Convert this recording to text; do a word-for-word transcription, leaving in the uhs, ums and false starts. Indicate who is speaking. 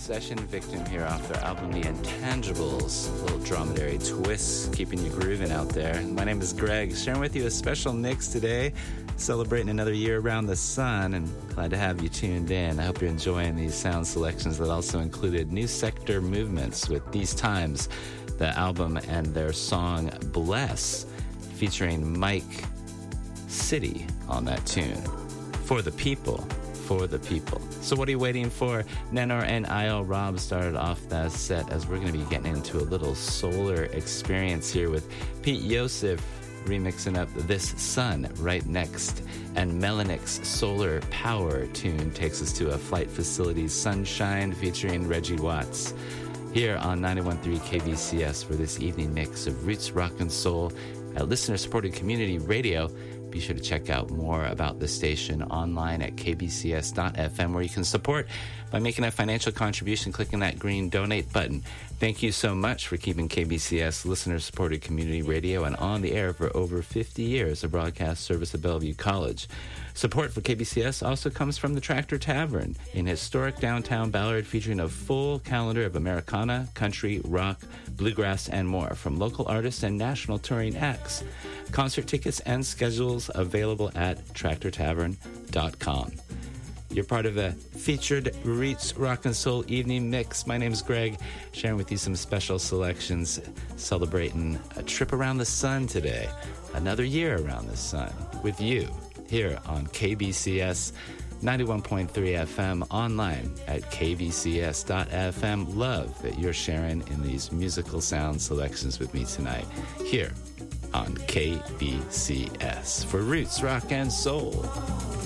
Speaker 1: Session Victim here off their album The Intangibles. A little dromedary twist, keeping you grooving out there. My name is Greg, sharing with you a special mix today, celebrating another year around the sun, and glad to have you tuned in. I hope you're enjoying these sound selections that also included New Sector Movements with These Times, the album and their song Bless, featuring Mike City on that tune. For the people. For the people. So what are you waiting for? Nenor and I L Rob started off that set as we're going to be getting into a little solar experience here with Pete Yosef remixing up This Sun right next. And Melanic's Solar Power tune takes us to a Flight Facilities Sunshine featuring Reggie Watts. Here on ninety-one point three K B C S for this evening mix of roots, rock, and soul at listener-supported community radio. Be sure to check out more about the station online at k b c s dot f m, where you can support by making a financial contribution, clicking that green donate button. Thank you so much for keeping K B C S listener-supported community radio and on the air for over fifty years of broadcast service at Bellevue College. Support for K B C S also comes from the Tractor Tavern in historic downtown Ballard, featuring a full calendar of Americana, country, rock, bluegrass, and more from local artists and national touring acts. Concert tickets and schedules available at tractor tavern dot com. You're part of a featured Roots Rock and Soul evening mix. My name's Greg, sharing with you some special selections, celebrating a trip around the sun today, another year around the sun, with you here on K B C S ninety-one point three F M, online at k b c s dot f m. Love that you're sharing in these musical sound selections with me tonight, here on K B C S for Roots Rock and Soul.